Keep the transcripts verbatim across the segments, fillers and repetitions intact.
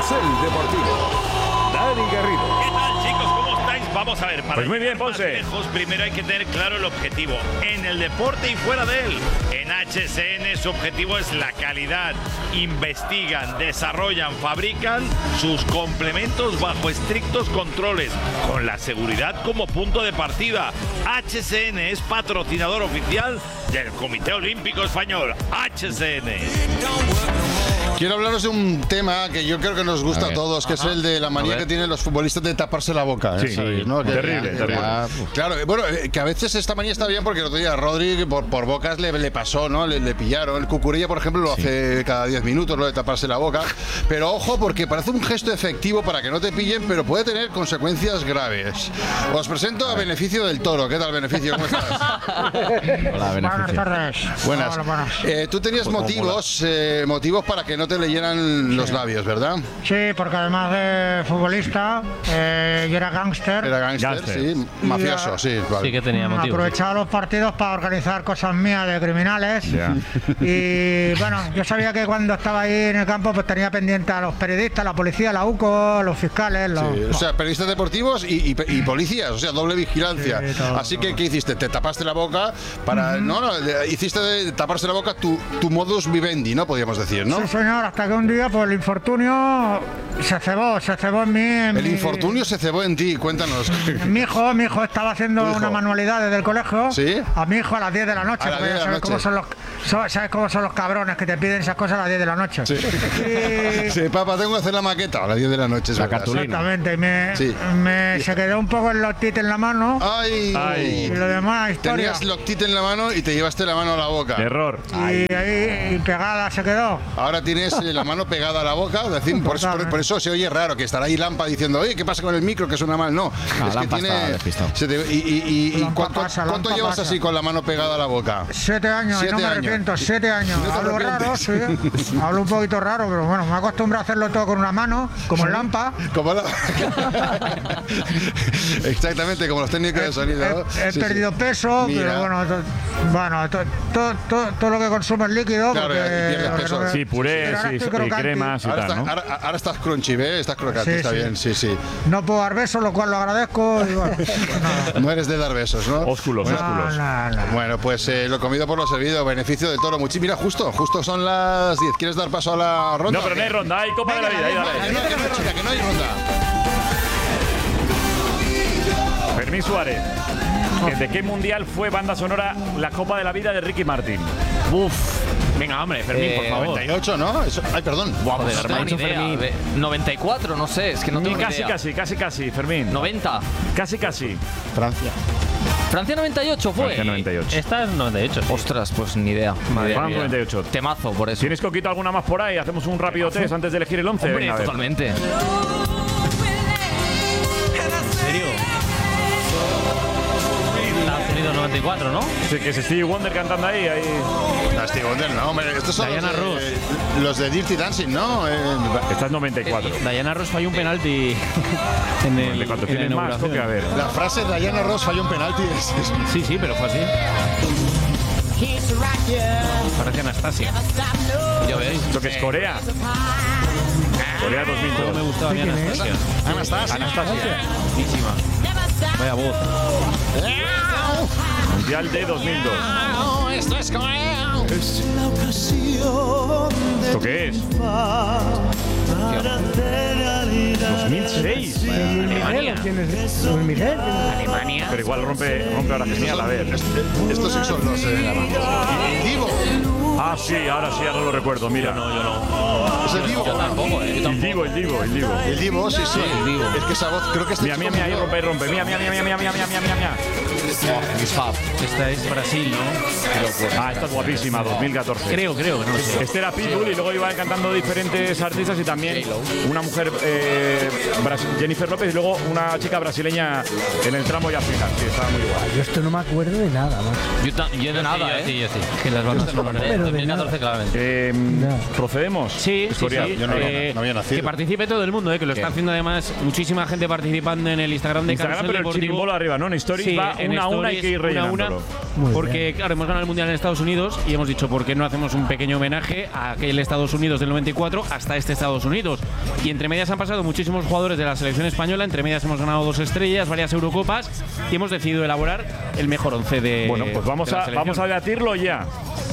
Carrusel Deportivo. Dani Garrido. ¿Qué tal, chicos? ¿Cómo estáis? Vamos a ver, para pues muy bien, Ponce. lejos, primero hay que tener claro el objetivo en el deporte y fuera de él. En H S N su objetivo es la calidad. Investigan, desarrollan, fabrican sus complementos bajo estrictos controles, con la seguridad como punto de partida. H S N es patrocinador oficial del Comité Olímpico Español. H S N. Quiero hablaros de un tema que yo creo que nos gusta a, a todos, que Ajá. es el de la manía que tienen los futbolistas de taparse la boca. Sí, ¿sabéis, no? que, terrible, que, terrible. Que, claro, bueno, que a veces esta manía está bien porque el otro día a Rodri por, por bocas le, le pasó, ¿no? Le, le pillaron. El Cucurella, por ejemplo, lo sí. hace cada diez minutos, lo de taparse la boca. Pero ojo, porque parece un gesto efectivo para que no te pillen, pero puede tener consecuencias graves. Os presento a Beneficio del Toro. ¿Qué tal, Beneficio? ¿Cómo estás? Hola, Beneficio. Buenas tardes. Buenas. Hola, buenas. Eh, tú tenías pues motivos, eh, motivos para que no te leyeran los sí. labios, ¿verdad? Sí, porque además de futbolista, eh, yo era gángster. Era gángster, sí. Mafioso, sí. Vale. Sí que tenía motivos. Aprovechaba los partidos para organizar cosas mías de criminales. Yeah. Y bueno, yo sabía que cuando estaba ahí en el campo, pues tenía pendiente a los periodistas, la policía, la U C O, los fiscales. Los... Sí, o sea, periodistas deportivos y, y, y policías, o sea, doble vigilancia. Sí, todo, Así todo. que, ¿qué hiciste? Te tapaste la boca para. Uh-huh. No, no, hiciste de taparse la boca tu, tu modus vivendi, ¿no? Podríamos decir, ¿no? Sí, señor, hasta que un día, pues el infortunio se cebó, se cebó en mí. En el mi... infortunio se cebó en ti, cuéntanos. Mi hijo, mi hijo estaba haciendo una manualidad desde el colegio. ¿Sí? A mi hijo a las diez de la noche. A las diez de la ¿sabes, noche. Cómo son los, ¿Sabes cómo son los cabrones que te piden esas cosas a las diez de la noche? Sí. Y... sí, papá, tengo que hacer la maqueta a las diez de la noche. La cartulina. Exactamente. Y me, sí. me se quedó un poco el loctite en la mano. Ay. Y lo demás, historia. Tenías loctite en la mano y te llevaste la mano a la boca. Error. Y ahí y pegada se quedó. Ahora tienes la mano pegada a la boca. Decir, por, eso, por, por eso se oye raro que estará ahí Lampa diciendo, oye, ¿qué pasa con el micro? Que suena mal. No, no es que tiene. Se te, y y, y ¿cuánto, pasa, ¿cuánto llevas pasa. así con la mano pegada a la boca? Siete años, siete y no me años. arrepiento, siete años. ¿No Hablo raro, sí. Hablo un poquito raro, pero bueno, me acostumbro a hacerlo todo con una mano, como el Lampa. Como la... Exactamente, como los técnicos de sonido. He, he, he sí, perdido sí. peso, Mira. pero bueno, to, bueno to, to, to, todo lo que consumo es líquido. Claro, porque, y pierdes peso. Sí, purés y, y cremas y ahora tal, está, ¿no? Ahora, ahora estás crunchy, ¿ves? Estás crocante, sí, está sí. bien, sí, sí. No puedo dar besos, lo cual lo agradezco. Y bueno, no. no eres de dar besos, ¿no? Ósculos, bueno, ósculos. No, no, no. Bueno, pues eh, lo comido por lo servido, Beneficio del Toro. Muchi, mira, justo, justo son las diez. ¿Quieres dar paso a la ronda? No, pero no hay ronda, hay Copa Venga, de la Vida. Ahí, dale. Que no, que no hay ronda, que no hay ronda. Fermín Suárez. ¿De qué mundial fue banda sonora la Copa de la Vida de Ricky Martin? Uf. Venga, hombre, Fermín, eh, por favor. noventa y ocho, ¿no? Eso, ay, perdón. Guau, pues no tengo ni idea. noventa y cuatro, no sé, es que no tengo ni casi, idea. Casi, casi, casi, Fermín. noventa. Casi, casi. Francia. Francia noventa y ocho fue. Francia noventa y ocho. Esta es noventa y ocho. Sí. Ostras, pues ni idea. Francia noventa y ocho. Temazo, por eso. ¿Tienes, Coquito, alguna más por ahí? Hacemos un rápido ¿Temazo? test antes de elegir el once. Hombre, Venga, totalmente. ¿En serio? Estados Unidos noventa y cuatro, ¿no? Sí, que es Stevie Wonder cantando ahí. ahí. No, Stevie Wonder, no, hombre. Estos son Diana los de, Ross. Eh, los de Dirty Dancing, ¿no? Eh, Esta es noventa y cuatro. Eh, Diana Ross falló un penalti en el. ¿De cuánto en tienes más? Toque, a ver. La frase de Diana Ross falló un penalti. Es, es... Sí, sí, pero fue así. Parece Anastasia. ¿Ya ves? Esto que es Corea. Corea dos mil dos. ¿Cómo me gustaba mi Anastasia? Anastasia. Anastasia. Buenísima. Vaya voz. Mundial de dos mil dos. Esto es Corea. Es... ¿Esto qué es? dos mil seis. Alemania. Alemania. Pero igual rompe, rompe ahora genial, a ver. Estos sí son los eh, el Divo. Ah, sí, ahora sí, ahora lo recuerdo. Mira, no, yo no. Es el Divo. Yo tampoco, eh. Yo El Divo, el Divo, el Divo. El Divo, sí, sí. El Divo. Es que esa voz, creo que este Mira, mira, mira, ahí rompe, rompe. Mira, mira, mira, mira, mira, mira, mira, mira, mira. Esta es Brasil, ¿no? Ah, esta es guapísima, dos mil catorce. Creo, creo. No sé. Este era Pitbull y luego iban cantando diferentes artistas y también una mujer, eh, Jennifer López, y luego una chica brasileña en el tramo ya final. Sí, estaba muy guay. Yo esto no me acuerdo de nada, macho. Yo, ta- yo de nada, ¿eh? Sí, yo sí. Que las bandas sonoras de dos mil catorce, claramente. Eh, No. ¿Procedemos? Sí, sí, Escorial. sí. Yo no, Eh, no había nacido. que participe todo el mundo, eh, que lo está ¿Qué? haciendo además muchísima gente participando en el Instagram de Instagram, Carrusel pero el Deportivo. chirimbolo arriba, ¿no? En Stories Sí, va en una a una, hay que ir Stories, una a una, rellenándolo. porque claro, hemos ganado el Mundial en Estados Unidos y hemos dicho, ¿por qué no hacemos un pequeño homenaje a aquel Estados Unidos del noventa y cuatro hasta este Estados Unidos? Y entre medias han pasado muchísimos jugadores de la selección española, entre medias hemos ganado dos estrellas, varias Eurocopas y hemos decidido elaborar el mejor once de Bueno, pues vamos de la a, selección. vamos a debatirlo ya.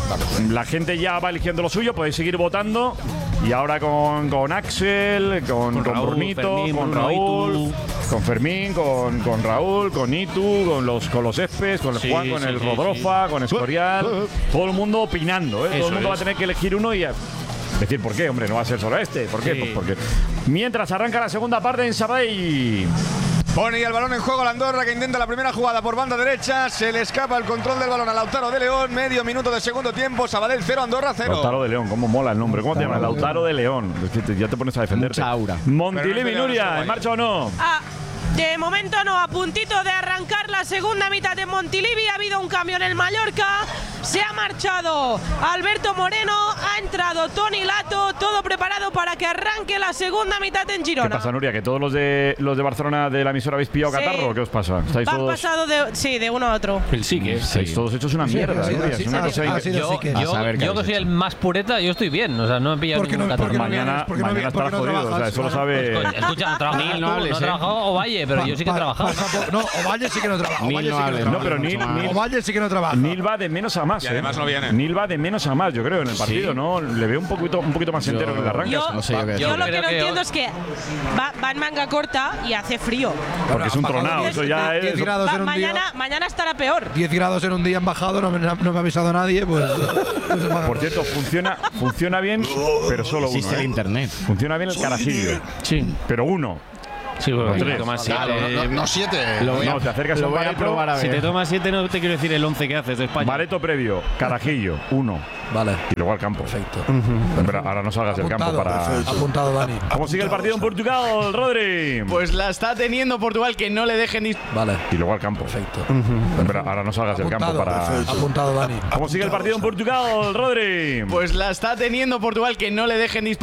La gente ya va eligiendo lo suyo, podéis seguir votando. Y ahora con, con Axel, con, Con con Raúl, Brunito, Fermín, con Bruno, Raúl, Itu. con Fermín, con, con Raúl, con Itu, con los, con los Espes, con el Sí, Juan, con sí, el sí, Rodrofa, con Escorial. Todo el mundo opinando, ¿eh? Todo Eso el mundo va a es. tener que elegir uno y a decir por qué, hombre, no va a ser solo este. ¿Por qué? Sí. Pues porque mientras arranca la segunda parte en Sabadell. Pone ya el balón en juego la Andorra, que intenta la primera jugada por banda derecha. Se le escapa el control del balón a Lautaro de León. Medio minuto de segundo tiempo. Sabadell cero, Andorra cero. Lautaro de León, cómo mola el nombre. ¿Cómo te llamas? Lautaro de León. Es que te- ya te pones a defenderte. Mucha aura. Montilivi, Pero no Nuria, peleamos, ¿en marcha o no? Ah, de momento no, a puntito de arrancar la segunda mitad de Montilivi. Ha habido un cambio en el Mallorca. Se ha marchado Alberto Moreno, ha entrado Toni Lato, todo preparado para que arranque la segunda mitad en ¿Qué Girona. pasa, Nuria? ¿Que todos los de los de Barcelona de la emisora habéis pillado Sí. catarro? ¿Qué os pasa? ¿Estáis Van todos, pasado de, sí, de uno a otro. El sí que estáis todos hechos una mierda, sí, Nuria? sí, Es una sí, cosa sí, incre- sí, Yo, sí, que- yo, A saber qué yo habéis que soy hecho. el más pureta, yo estoy bien. O sea, no he pillado ¿Por qué no- ningún por qué no catarro. Mañana, ¿por qué no- mañana por qué estarás no jodido. O sea, trabajas? eso lo sabe. Coño, escucha, no trabajas Nil, tú, no no, hables, ha eh. trabajado Ovalle, pero yo sí que he Pa- trabajado. pasa por- no, Ovalle sí que no trabaja. Nil Ovalle no sí que hable, no No, trabaja. pero Nil, Nil, Ovalle sí que no trabaja. Nil va de menos a más. Y además ¿eh? no viene. Nil va de menos a más, yo creo, en el partido, ¿no? Le veo un poquito, un poquito más entero en el arranque. Yo, No sé yo qué yo decir. lo que creo no que entiendo hoy- es que va, va en manga corta y hace frío. Porque es un tronado. Eso ya diez es. grados Va- en un mañana, día. mañana estará peor. diez grados en un día han bajado, no me, no me ha avisado nadie, pues. pues se paga. Por cierto, funciona, funciona bien, pero solo uno. Existe el ¿eh? internet. Funciona bien el carajillo. Sí, Pero uno. sí, bueno, Tres. si te tomas siete, Claro, no, no- no siete. Lo voy a, No, te acercas a lo un voy a Bareto. probar a si te ver. tomas siete no te quiero decir el once que haces de España. Bareto previo, carajillo, uno. Vale. Y luego al campo. Perfecto. Pero ahora no salgas del campo Apuntado, para. perfecto. Apuntado, Dani. ¿Cómo sigue el partido en Portugal, Rodri? Pues la está teniendo Portugal, que no le dejen ni. Vale. Y luego al campo. Perfecto. Pero ahora no salgas del campo Apuntado, para. perfecto. Apuntado, Dani. ¿Cómo sigue el partido en Portugal, Rodri? Pues la está teniendo Portugal, que no le dejen disparar.